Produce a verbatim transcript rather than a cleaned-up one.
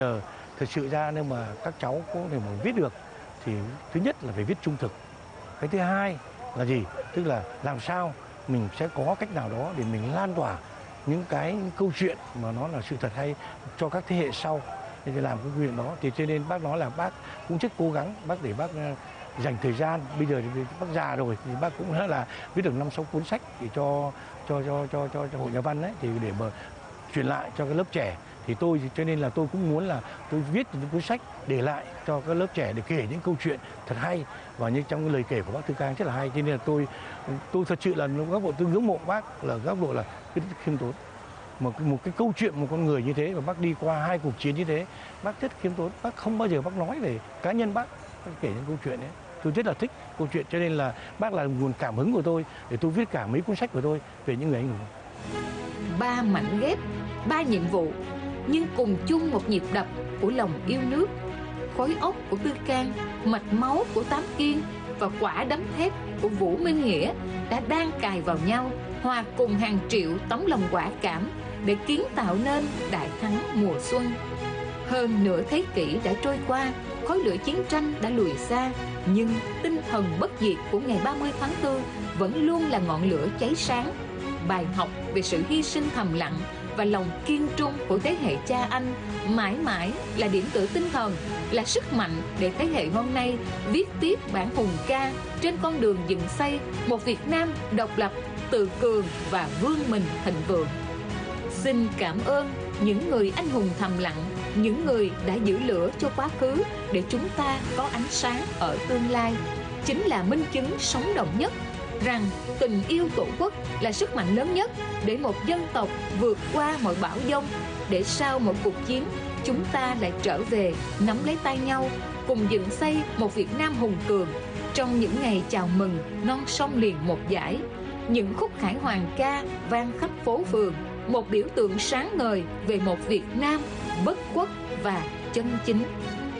Ờ, thật sự ra nếu mà các cháu có thể mà viết được thì thứ nhất là phải viết trung thực. Cái thứ hai là gì? Tức là làm sao mình sẽ có cách nào đó để mình lan tỏa những cái câu chuyện mà nó là sự thật hay cho các thế hệ sau để làm cái chuyện đó. Thì cho nên bác nói là bác cũng rất cố gắng, bác để bác dành thời gian. Bây giờ thì bác già rồi thì bác cũng nói là viết được năm sáu cuốn sách để cho cho cho cho cho, cho hội nhà văn ấy, thì để mà truyền lại cho cái lớp trẻ. Thì tôi cho nên là tôi cũng muốn là tôi viết những cuốn sách để lại cho các lớp trẻ để kể những câu chuyện thật hay, và như trong cái lời kể của bác Tư Cang rất là hay. Cho nên là tôi tôi thật sự là góc độ tôi ngưỡng mộ bác là góc độ là rất khiêm tốn. Một một cái câu chuyện một con người như thế, và bác đi qua hai cuộc chiến như thế, bác rất khiêm tốn, bác không bao giờ bác nói về cá nhân bác, bác kể những câu chuyện ấy. Tôi rất là thích câu chuyện, cho nên là bác là nguồn cảm hứng của tôi để tôi viết cả mấy cuốn sách của tôi về những người anh hùng. Ba mảnh ghép, ba nhiệm vụ, nhưng cùng chung một nhịp đập của lòng yêu nước. Khối óc của Tư Cang, mạch máu của Tám Kiên và quả đấm thép của Vũ Minh Nghĩa đã đan cài vào nhau, hòa cùng hàng triệu tấm lòng quả cảm để kiến tạo nên đại thắng mùa xuân. Hơn nửa thế kỷ đã trôi qua, khói lửa chiến tranh đã lùi xa, nhưng tinh thần bất diệt của ngày ba mươi tháng tư vẫn luôn là ngọn lửa cháy sáng. Bài học về sự hy sinh thầm lặng và lòng kiên trung của thế hệ cha anh mãi mãi là điểm tựa tinh thần, là sức mạnh để thế hệ hôm nay viết tiếp bản hùng ca trên con đường dựng xây một Việt Nam độc lập, tự cường và vươn mình thịnh vượng. Xin cảm ơn những người anh hùng thầm lặng, những người đã giữ lửa cho quá khứ để chúng ta có ánh sáng ở tương lai. Chính là minh chứng sống động nhất rằng tình yêu tổ quốc là sức mạnh lớn nhất để một dân tộc vượt qua mọi bão giông, để sau một cuộc chiến chúng ta lại trở về nắm lấy tay nhau, cùng dựng xây một Việt Nam hùng cường. Trong những ngày chào mừng non sông liền một dải, những khúc khải hoàn ca vang khắp phố phường, một biểu tượng sáng ngời về một Việt Nam bất khuất và chân chính.